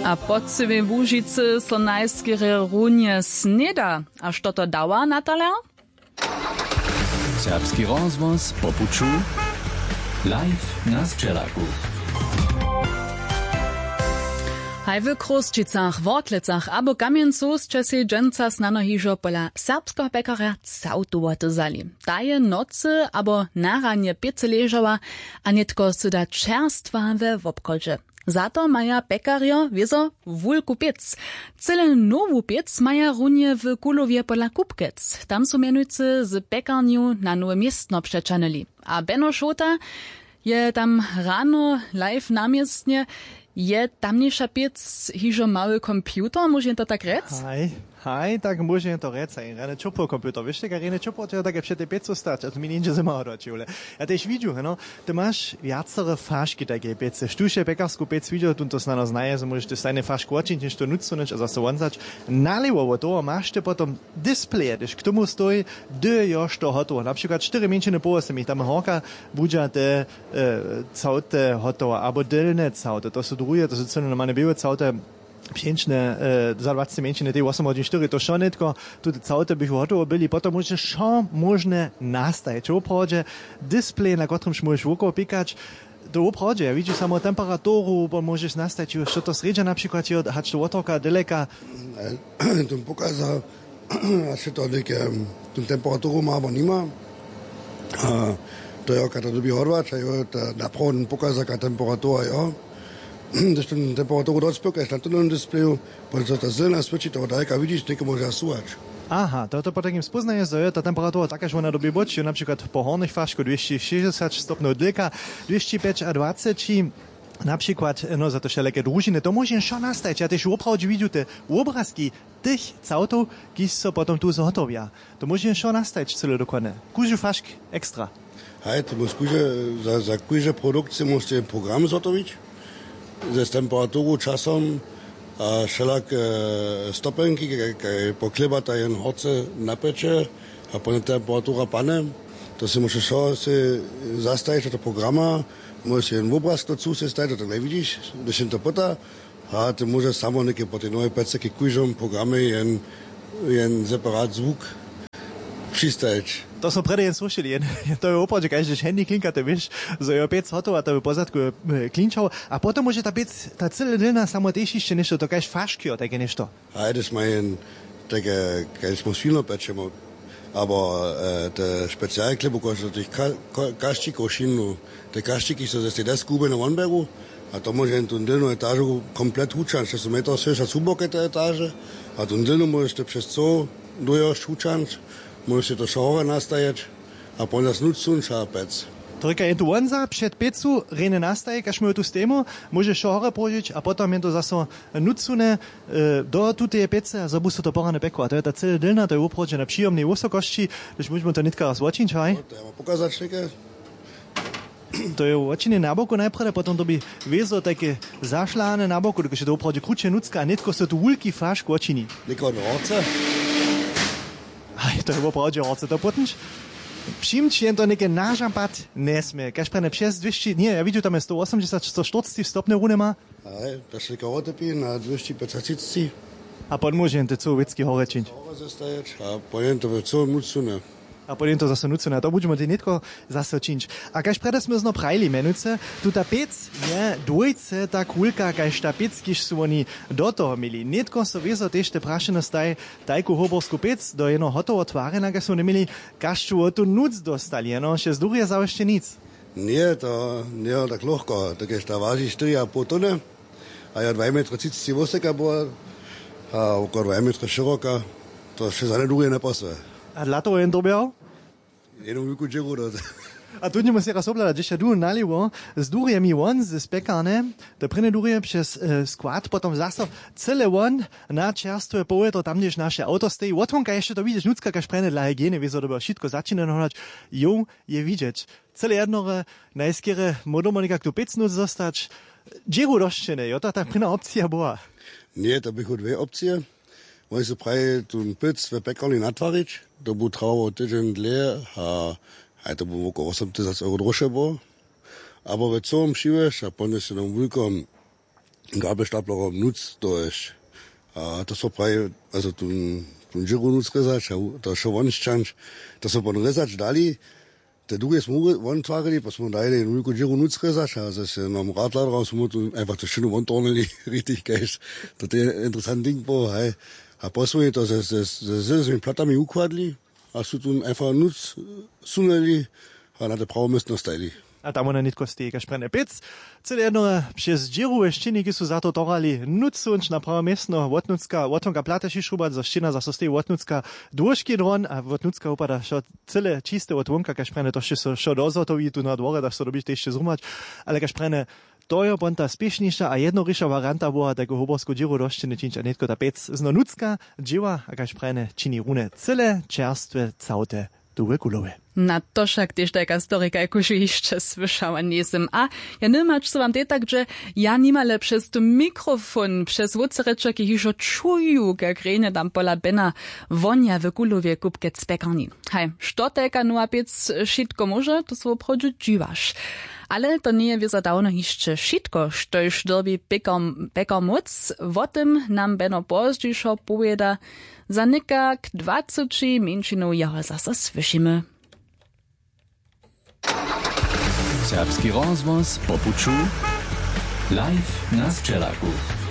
A pod sobie w Łužicy so najskiery runie sneda. A što to dała, Natalia? Serbski rozvoz po puču. Live na Sčelaku. Haj w Kruščicach, Wortlecach abo Kamjencu sće se dženca snano hižo pola serbskiego pekarja cautovaty zali. Daje nocy abo naranje piece ležała, a netko syda čerstva we wobkolže. Zato maja pekarjo wiezo wulku piec. Cyle nowu piec maja runie w Kulowie pola Kupkec. Tam są mianujcy z pekarniu na nowe miestno przeczanili. A Benno Šota je tam rano live namiestnie. Je tamniejsza piec hižo mały komputer, może to tak rec? Hej, tak może to rec. Rene čupo komputer. Wiesz, jak Rene čupo, to tak przy tej piecu stać. Also mi ninja zima odočiule. Ja też widziu, no. Ty masz wiacere faszki takie piece. Sztuše pekarsku piec widział, tu to znano znaje, że możesz te stajne faszki oczynić, niż to nucunąć, a zase wąsać. Naliwowo to masz ty potom display, gdyż k tomu stoi, dy już to hotowo. Na przykład 4 mięciny połosy mi tam horka budża te caute hotowo, albo dylne caute. To są drugie, to są co normalne białe caute. Piękne, za 20 mięciny, tej 8-4, to šo netko, tu caute bych hotovo byli, potom możesz šo możne nastajeć. Oprawdzie display, na którym możesz wokół pikać, to oprawdzie, ja widzę samo temperaturu, bo możesz nastajeć, co to sredza na przykład, hać to otoka, daleka. Tu pokaza, a się to takie, tu temperaturu ma, bo nie ma. To ja, kada dobi horvać, a ja naprawdę pokaza, jaka temperatura, ja. Když ten temperaturu docpěkáš na tom displeju, protože ta zelená světí toho daleka vidíš, někomu může súvač. Aha, to po takim spoznaniu, że ta temperatura taka, że ona dobie boczy, na przykład po hornych faszku 260 stopni dylka, 225 na przykład, no za to wszelakie drużyny, to może schon nastać. Ja też oprawdzie widzę te obrazki tych cautów, które są potem tu zahotowia. To może schon nastać celo dokładnie. Kuźu faszk ekstra. Hej, to mussz za kuźę produkcję mussz program zhotowić. Ze temperaturą, czasem, a wszelakie stopenki, poklebata jen horce napeče, a potem temperatura pane, to si musisz zastawić do programa, musisz jen obraz dazu zastawić, to nie widzisz, když jen to pota, a ty możesz samo neke po tej nowej pece, ki kužom programy jen separat zvuk přistavić. To są prede jen slušali, to je oprawdzie, każdy handy klinka, to wiesz, że je piec hotowa, to by pozadku klinčał, a potem może ta piec, ta cyle dylna samo też jeszcze nešto, to kaž faszki o takie nešto. Hej, das mein, takie, kaž musimy peczemo, aber te specjalklebu kosztuje tych kaščíkov šinu, te kaščíky są ze des kube na Wonbergu, a to może tu dylną etażu komplet hučan, 6 metrów słyša suboke te etaże, a tu dylną możesz te przez co dojość hučan, możesz to szorę nastajeć, a po nas nucun szarpec. Tylko je tu wonza przed piecu, rene nastaje, kaž my tu stemo, może szorę pożyć, a potem je to zase nucune do tutej piece, a zabusto to porane pekło. A to je ta cyle dylna, to je oprawdzie na przyjemnej wysokości, gdyż możemy to nitka raz oczynić, hej? To ja mam pokazać takie. To je očine na boku najprve, potom to by vezo také zašláne na boku, dokud je to opravdu kručie nucka, a netko sa tu vulký fášk očini. Neko na orce? Aj, to je opravdu orce, to potnič. Všimč jen to neke nážampat nesmie. Kaž pre ne přes 200, nie, ja vidím tam je 180, 140 stopne rune má. Aj, to je neka otepí na 250. A potom môže jen to co vecky hore činiť. Hore zastaječ, a pojem to v co nucune. A potem to zase nucune, a to budeme ti netko zase činiť. A kaž prede sme zno prajli menujúce, tu ta pec je dvojce tak hulka, kaž ta pec, kiž sú oni do toho mili. Netko so vezo tež te prašene staj tajku hoborsku pec do jedno hotovo tvárena, kaž sú nemili, kaž sú o tu nuc dostali, no, še z druhé za ešte nic. Nie, to nie je tak ľahko, tak ešte váži 4,5 tony, a ja 2,30 m vyseka bola, a okolo 2 m široka, to še za nedruhé nepasuje. A dla toho jen dobiał? Jedną wielką dziurę. A tu nie musi raz obladać, że tu naliło z durjemi won, z pekarne, to prynne durje przez skład, potem zase cele won na czerstwe poły, to tam gdzieś nasze auto stoi. Otvonka jeszcze to widzisz, nucka kaž prene dla hygieny, wieso dobiał wszystko zaczyna nohać, jo je widzieć. Cele jednore, najskiery modomonika, kto piec nuc zostać, dzieru doszczene, jo to ta prynna opcja była. Nie, to bych dwie opcje. Oni so praje tu pic v pekarni natvarič, to bo trvalo týždeň dlje a to bo okolo 8 000 € drožšie bolo. Abo ve celom šiveš a potom si tam veľkom Gabelstaplerom nutzt durch. Das war bei, also tun Giro nutzt gesagt, da schon wonschanch, das war von Resac dali, der du jetzt won Tage, was man da in Ulko Giro nutzt gesagt, also es ist am Radlader raus und einfach das schöne Wondorne richtig geil. Das der interessante Ding war, hey, Bossway, das ist ein Platter mit Quadli, hast du tun einfach nutzt suneli, hat der Brau müssen das Daily. A tam ona nitko stega šprene pec. Cele jedno przez Giro eščiniki su zato dorali nucunč na pravo mestno Wotnutska, Wotonka plata šišrubat, za ščina za soste Wotnutska dvoški dron, a Wotnutska upada šo cele čiste Wotonka, ka šprene to še so šo dozotovi tu na dvore, da so dobiš te ešte zrumać, ale ka šprene to je bonta spiešniša a jednoriša varianta boha tako hoborsku Giro doščine činč a netko ta pec zno nucka, dživa, a ka šprene čini rune cele čerstve caute duwe kulowe. Na to však tiež taká storika, ako že ešte slyšala nesem. A ja nemać so vám tak, že ja nimale przez tu mikrofon, przez wucereča, ki hižo čuju, jak rejne tam pola bena vonia w kulowie kupke cpekarni. Hej, što teka nu apiec šitko może, to svo obchodžu dživaš. Ale to nie je za dawno jeszcze šitko, štož derbi pekar moc, o tym nam beno pozdzišo powieda za nekak 20 minčinov jeho zase slyšimy. Serbski rozvoz po puču live na Sčelaku.